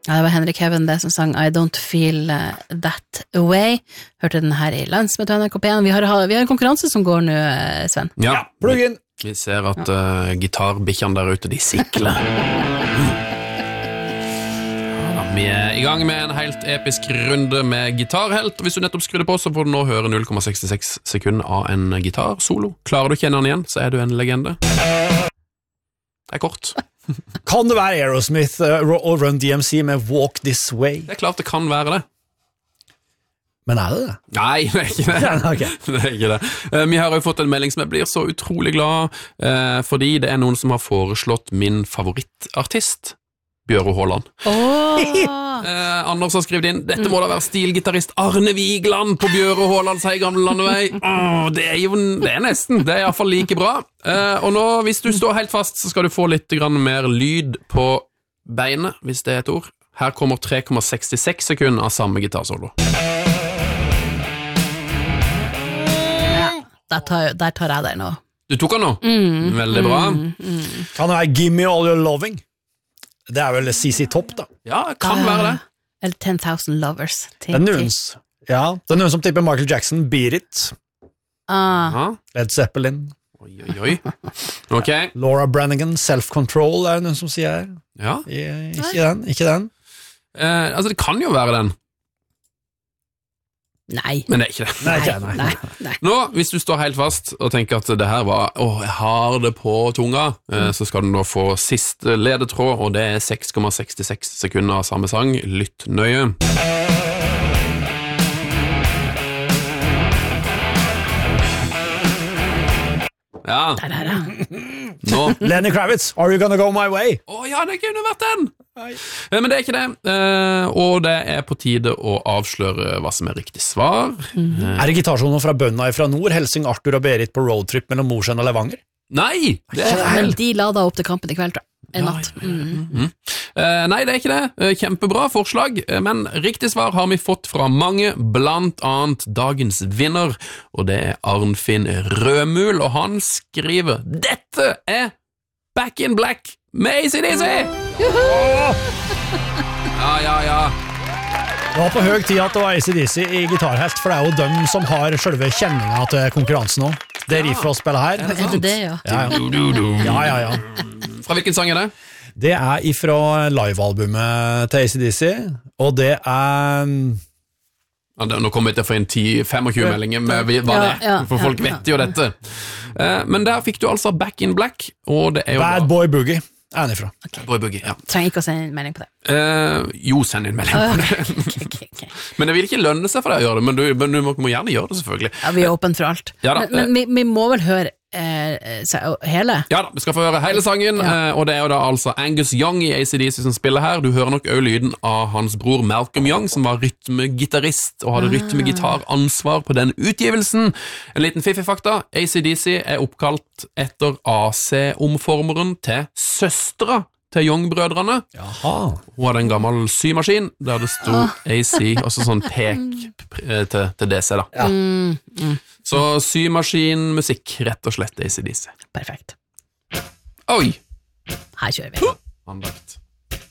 Ja, det var Henrik Heaven det som sang I Don't Feel That Way. Hørte den her i landsmøtet NRK P1. Vi har en konkurranse som går nå, Sven. Ja, plugg inn. Vi ser at gitarbikkjene der ute, de sikler. Vi er i gang med en helt episk runde med gitarhelt, og hvis du nettopp skrudde på, så får du nå høre 0,66 sekunder av en gitarsolo. Klarer du å kjenne den igjen, så er du en legende. Det er kort. Kan det være Aerosmith og Run DMC med Walk This Way? Det er klart det kan være det. Men er det det? Nei, det er ikke det. Okay. Det er ikke det. Vi har jo fått en melding som jeg blir så utrolig glad, fordi det er noen som har foreslått min favorittartist, Bjøro Haaland. Anders har skrevet inn, dette må da være stilgitarist Arne Vigland på Bjøro Haalands hei gamle landevei. Det er nesten, det er i hvert fall like bra. Og nå, hvis du står helt fast, så skal du få litt mer lyd på beinet, hvis det er et ord. Her kommer 3,66 sekunder av samme gitarsolo. Der tar jeg deg nå. Du tok han nå? Veldig bra. Kan det være Gimme All Your Loving? Det er vel CC Top, da. Ja, kan være det. Eller 10,000 Lovers. Det er noen som tipper Michael Jackson, Beat It. Led Zeppelin. Oi. Ok. Laura Branigan, Self Control er det noen som sier. Ja. Ikke den. Altså, det kan jo være den. Nei. Men det er ikke det. Nei. Nå, hvis du står helt fast og tenker at det her var jeg har det på tunga, så skal du nå få siste ledetråd, og det er 6,66 sekunder av samme sang. Lytt nøye. Ja. Der er han. Nå. Lenny Kravitz, Are You Gonna Go My Way? Ja, det kunne vært den. Men det er ikke det, og det er på tide å avsløre hva som er riktig svar. Er det gitarsjoner fra bønda fra nord, Helsing, Arthur og Berit på roadtrip mellom Mosjøen og Levanger? Nei, det er Men de lada opp til kampen i kveld, tror jeg. En natt. Nei, det er ikke det. Kjempebra forslag, men riktig svar har vi fått fra mange, blant annet dagens vinner, og det er Arnfinn Rødmul, og han skriver dette er Back in Black med AC/DC! Ja. Det var på høy tid at det var AC/DC i Gitarhelt, for det er jo dem som har selve kjenninga til konkurransen nå. Det riffet å spille her. Er det det, ja? Ja. Fra hvilken sang er det? Det er ifra livealbumet til AC/DC, og det er... Nå kommer jeg til å få inn 10-25 meldinger med hva det er, for folk vet jo dette. Men der fikk du altså Back in Black, og det er jo Bad Boy Boogie. Er den ifra? Okay. Boy Boogie, ja. Trenger ikke å sende en melding på det. Jo, send en melding på det. Okay. Men det vil ikke lønne seg for deg å gjøre det, men du må gjerne gjøre det, selvfølgelig. Ja, vi er åpne for alt. Ja, men vi må vel høre hele? Ja da, vi skal få høre hele sangen, og det er jo da altså Angus Young i AC/DC som spiller her. Du hører nok også lyden av hans bror Malcolm Young, som var rytmegitarist og hadde rytmegitaransvar på den utgivelsen. En liten fiffig fakta, AC/DC er oppkalt etter AC-omformeren til søstra til Young-brødrene. Jaha. Hun hadde en gammel symaskin der det sto AC, også sånn pek til DC da. Ja. Så symaskinmusikk, rett og slett AC/DC. Perfekt. Oi! Her kjører vi. Anlagt.